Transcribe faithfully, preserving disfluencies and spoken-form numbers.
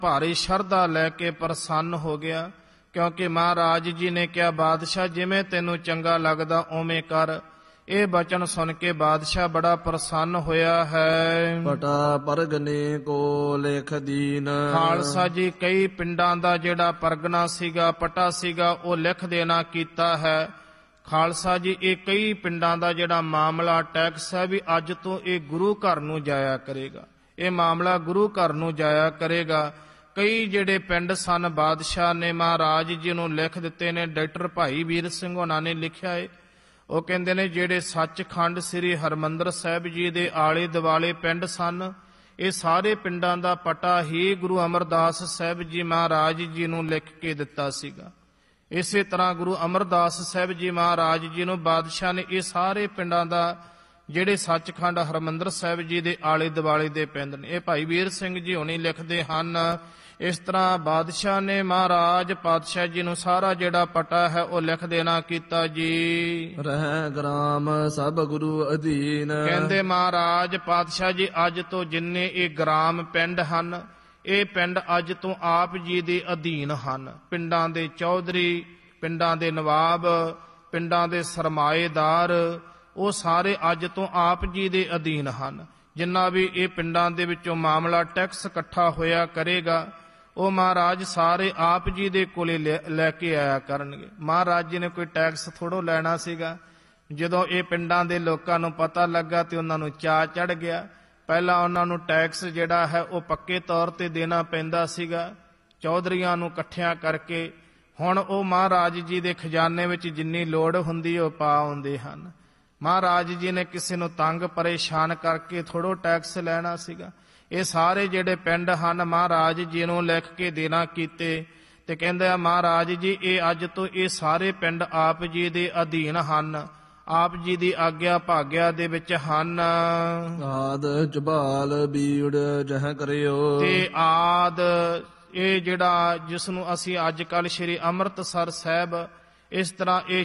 ਭਾਰੀ ਸ਼ਰਧਾ ਲੈ ਕੇ ਪ੍ਰਸੰਨ ਹੋ ਗਿਆ, ਕਿਉਂਕਿ ਮਹਾਰਾਜ ਜੀ ਨੇ ਕਿਹਾ, ਬਾਦਸ਼ਾਹ ਜਿਵੇਂ ਤੈਨੂੰ ਚੰਗਾ ਲੱਗਦਾ ਉਵੇਂ ਕਰ। ਇਹ ਬਚਨ ਸੁਣ ਕੇ ਬਾਦਸ਼ਾਹ ਬੜਾ ਪ੍ਰਸੰਨ ਹੋਇਆ ਹੈ। ਪਟਾ ਪਰਗਨੇ ਕੋ ਲੇਖ ਦੀਨ। ਖਾਲਸਾ ਜੀ ਕਈ ਪਿੰਡਾਂ ਦਾ ਜਿਹੜਾ ਪਰਗਨਾ ਸੀਗਾ, ਪਟਾ ਸੀਗਾ, ਉਹ ਲਿਖ ਦੇਣਾ ਕੀਤਾ ਹੈ। ਖਾਲਸਾ ਜੀ ਇਹ ਕਈ ਪਿੰਡਾਂ ਦਾ ਜਿਹੜਾ ਮਾਮਲਾ ਟੈਕਸ ਹੈ ਵੀ ਅੱਜ ਤੋਂ ਇਹ ਗੁਰੂ ਘਰ ਨੂੰ ਜਾਇਆ ਕਰੇਗਾ, ਇਹ ਮਾਮਲਾ ਗੁਰੂ ਘਰ ਨੂੰ ਜਾਇਆ ਕਰੇਗਾ। ਕਈ ਜਿਹੜੇ ਪਿੰਡ ਸਨ ਬਾਦਸ਼ਾਹ ਨੇ ਮਹਾਰਾਜ ਜੀ ਨੂੰ ਲਿਖ ਦਿੱਤੇ ਨੇ। ਡਾਕਟਰ ਭਾਈ ਵੀਰ ਸਿੰਘ ਉਹਨਾਂ ਨੇ ਲਿਖਿਆ ਹੈ, ਉਹ ਕਹਿੰਦੇ ਨੇ ਜਿਹੜੇ ਸੱਚਖੰਡ ਸ੍ਰੀ ਹਰਿਮੰਦਰ ਸਾਹਿਬ ਜੀ ਦੇ ਆਲੇ ਦੁਆਲੇ ਪਿੰਡ ਸਨ, ਇਹ ਸਾਰੇ ਪਿੰਡਾਂ ਦਾ ਪਟਾ ਹੀ ਗੁਰੂ ਅਮਰਦਾਸ ਸਾਹਿਬ ਜੀ ਮਹਾਰਾਜ ਜੀ ਨੂੰ ਲਿਖ ਕੇ ਦਿੱਤਾ ਸੀਗਾ। ਇਸੇ ਤਰ੍ਹਾਂ ਗੁਰੂ ਅਮਰਦਾਸ ਸਾਹਿਬ ਜੀ ਮਹਾਰਾਜ ਜੀ ਨੂੰ ਬਾਦਸ਼ਾਹ ਨੇ ਇਹ ਸਾਰੇ ਪਿੰਡਾਂ ਦਾ ਜਿਹੜੇ ਸੱਚਖੰਡ ਹਰਿਮੰਦਰ ਸਾਹਿਬ ਜੀ ਦੇ ਆਲੇ ਦੁਆਲੇ ਦੇ ਪਿੰਡ ਨੇ, ਇਹ ਭਾਈ ਵੀਰ ਸਿੰਘ ਜੀ ਹੁਣੀ ਲਿਖਦੇ ਹਨ। ਇਸ ਤਰ੍ਹਾਂ ਬਾਦਸ਼ਾਹ ਨੇ ਮਹਾਰਾਜ ਪਾਤਸ਼ਾਹ ਜੀ ਨੂੰ ਸਾਰਾ ਜਿਹੜਾ ਪਟਾ ਹੈ ਉਹ ਲਿਖ ਦੇਣਾ ਕੀਤਾ ਜੀ। ਰਹਿ ਗ੍ਰਾਮ ਸਭ ਗੁਰੂ ਅਧੀਨ। ਕਹਿੰਦੇ ਮਹਾਰਾਜ ਪਾਤਸ਼ਾਹ ਜੀ ਅੱਜ ਤੋਂ ਜਿੰਨੇ ਇਹ ਗ੍ਰਾਮ ਪਿੰਡ ਹਨ, ਇਹ ਪਿੰਡ ਅੱਜ ਤੋਂ ਆਪ ਜੀ ਦੇ ਅਧੀਨ ਹਨ। ਪਿੰਡਾਂ ਦੇ ਚੌਧਰੀ, ਪਿੰਡਾਂ ਦੇ ਨਵਾਬ, ਪਿੰਡਾਂ ਦੇ ਸਰਮਾਏਦਾਰ, ਉਹ ਸਾਰੇ ਅੱਜ ਤੋਂ ਆਪ ਜੀ ਦੇ ਅਧੀਨ ਹਨ। ਜਿੰਨਾ ਵੀ ਇਹ ਪਿੰਡਾਂ ਦੇ ਵਿੱਚੋਂ ਮਾਮਲਾ ਟੈਕਸ ਇਕੱਠਾ ਹੋਇਆ ਕਰੇਗਾ, ਉਹ ਮਹਾਰਾਜ ਸਾਰੇ ਆਪ ਜੀ ਦੇ ਕੋਲੇ ਲੈ ਕੇ ਆਇਆ ਕਰਨਗੇ। ਮਹਾਰਾਜ ਜੀ ਨੇ ਕੋਈ ਟੈਕਸ ਥੋੜ੍ਹੋ ਲੈਣਾ ਸੀਗਾ। ਜਦੋਂ ਇਹ ਪਿੰਡਾਂ ਦੇ ਲੋਕਾਂ ਨੂੰ ਪਤਾ ਲੱਗਾ ਤੇ ਉਹਨਾਂ ਨੂੰ ਚਾਅ ਚੜ੍ਹ ਗਿਆ। ਪਹਿਲਾਂ ਉਹਨਾਂ ਨੂੰ ਟੈਕਸ ਜਿਹੜਾ ਹੈ ਉਹ ਪੱਕੇ ਤੌਰ ਤੇ ਦੇਣਾ ਪੈਂਦਾ ਸੀਗਾ ਚੌਧਰੀਆਂ ਨੂੰ ਇਕੱਠਿਆਂ ਕਰਕੇ। ਹੁਣ ਉਹ ਮਹਾਰਾਜ ਜੀ ਦੇ ਖਜ਼ਾਨੇ ਵਿੱਚ ਜਿੰਨੀ ਲੋੜ ਹੁੰਦੀ ਉਹ ਪਾ ਆਉਂਦੇ ਹਨ। ਮਹਾਰਾਜ ਜੀ ਨੇ ਕਿਸੇ ਨੂੰ ਤੰਗ ਪਰੇਸ਼ਾਨ ਕਰਕੇ ਥੋੜ੍ਹੋ ਟੈਕਸ ਲੈਣਾ ਸੀਗਾ। ਇਹ ਸਾਰੇ ਜਿਹੜੇ ਪਿੰਡ ਹਨ ਮਹਾਰਾਜ ਜੀ ਨੂੰ ਲਿਖ ਕੇ ਦੇਣਾ ਕੀਤੇ ਤੇ ਕਹਿੰਦੇ ਆ ਮਹਾਰਾਜ ਜੀ ਇਹ ਅੱਜ ਤੋਂ ਇਹ ਸਾਰੇ ਪਿੰਡ ਆਪ ਜੀ ਦੇ ਅਧੀਨ ਹਨ, ਆਪ ਜੀ ਦੀ ਆਗਿਆ ਭਾਗਿਆ ਦੇ ਵਿੱਚ ਹਨ। ਆਦ ਝਬਾਲ ਬੀੜ ਜਹ ਕਰਿਓ। ਤੇ ਆਦ ਇਹ ਜਿਹੜਾ ਜਿਸ ਨੂੰ ਅਸੀਂ ਅੱਜ ਕੱਲ੍ਹ ਸ਼੍ਰੀ ਅੰਮ੍ਰਿਤਸਰ ਸਾਹਿਬ ਇਸ ਤਰ੍ਹਾਂ ਇਹ